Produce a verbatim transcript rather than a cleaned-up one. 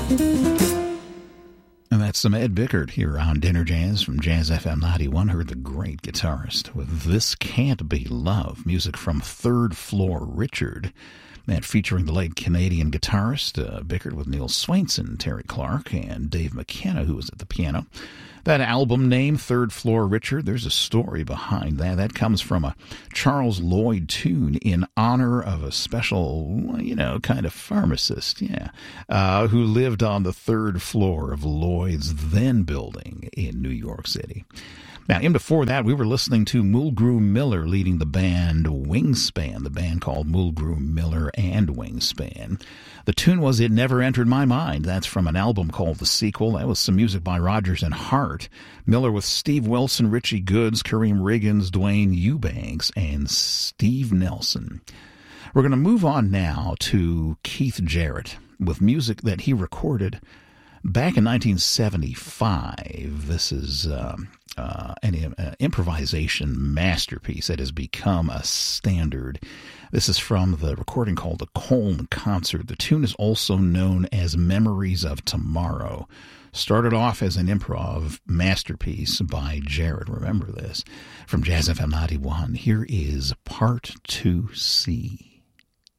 And that's some Ed Bickert here on Dinner Jazz from Jazz F M ninety-one. Heard the great guitarist with This Can't Be Love, music from Third Floor Richard. That featuring the late Canadian guitarist uh, Bickert with Neil Swainson, Terry Clark, and Dave McKenna, who was at the piano. That album name, Third Floor Richard, there's a story behind that. That comes from a Charles Lloyd tune in honor of a special, you know, kind of pharmacist, yeah, uh, who lived on the third floor of Lloyd's then building in New York City. Now, in before that, we were listening to Mulgrew Miller leading the band Wingspan, the band called Mulgrew Miller and Wingspan. The tune was It Never Entered My Mind. That's from an album called The Sequel. That was some music by Rodgers and Hart. Miller with Steve Wilson, Richie Goods, Kareem Riggins, Dwayne Eubanks, and Steve Nelson. We're going to move on now to Keith Jarrett with music that he recorded back in nineteen seventy-five. This is uh, uh, an uh, improvisation masterpiece that has become a standard. This is from the recording called The Colne Concert. The tune is also known as Memories of Tomorrow. Started off as an improv masterpiece by Jarrett. Remember this. From Jazz F M ninety-one, here is Part two C.